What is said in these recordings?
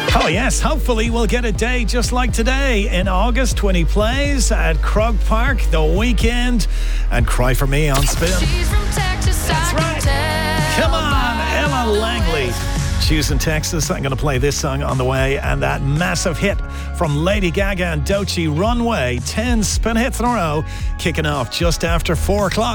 Oh yes, hopefully we'll get a day just like today in August when he plays at Croke Park, The Weeknd, and Cry For Me on Spin. That's right. Come on, Ella Langley. She's in Texas. I'm going to play this song on the way, and that massive hit from Lady Gaga and Doechii, Runway. 10 spin hits in a row, kicking off just after 4 o'clock.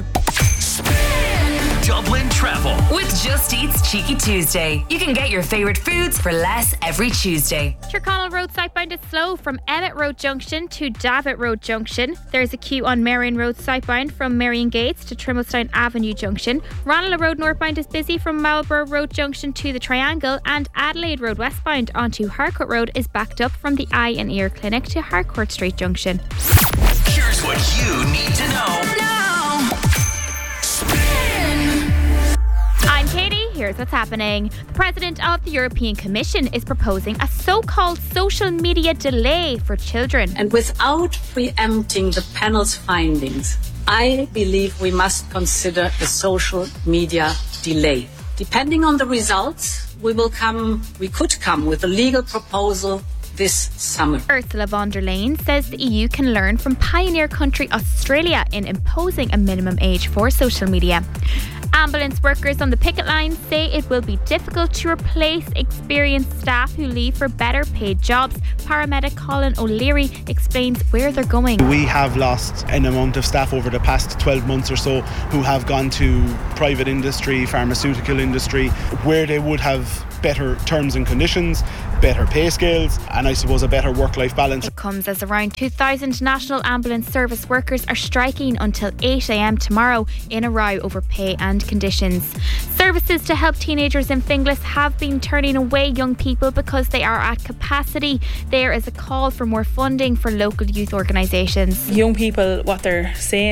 Dublin Travel with Just Eat's Cheeky Tuesday. You can get your favourite foods for less every Tuesday. Tyrconnell Road southbound is slow from Emmett Road Junction to Davitt Road Junction. There's a queue on Marion Road southbound from Marion Gates to Trimmelstown Avenue Junction. Ranelagh Road northbound is busy from Marlborough Road Junction to the Triangle, and Adelaide Road westbound onto Harcourt Road is backed up from the Eye and Ear Clinic to Harcourt Street Junction. Here's what you need to know. I'm Katie, here's what's happening. The President of the European Commission is proposing a so-called social media delay for children. And without preempting the panel's findings, I believe we must consider a social media delay. Depending on the results, we could come with a legal proposal this summer. Ursula von der Leyen says the EU can learn from pioneer country Australia in imposing a minimum age for social media. Ambulance workers on the picket line say it will be difficult to replace experienced staff who leave for better paid jobs. Paramedic Colin O'Leary explains where they're going. We have lost an amount of staff over the past 12 months or so who have gone to private industry, pharmaceutical industry, where they would have better terms and conditions, better pay scales, and I suppose a better work-life balance. It comes as around 2,000 National Ambulance Service workers are striking until 8 a.m. tomorrow in a row over pay and conditions. Services to help teenagers in Finglas have been turning away young people because they are at capacity. There is a call for more funding for local youth organisations. Young people, what they're saying